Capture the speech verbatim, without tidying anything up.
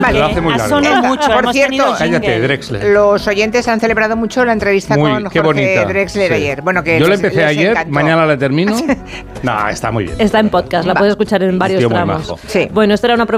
Vale, lo hace muy ha largo. sonado mucho. Por hemos cierto, tenido jingle. Cállate, Drexler. Los oyentes han celebrado mucho la entrevista Muy, con qué Jorge bonita. Drexler Sí. ayer. Bueno, que Yo la les- empecé les ayer, encantó. mañana la termino. No, está muy bien. Está en podcast, la Va. puedes escuchar en varios tío muy tramos. majo. Sí. Bueno, esta era una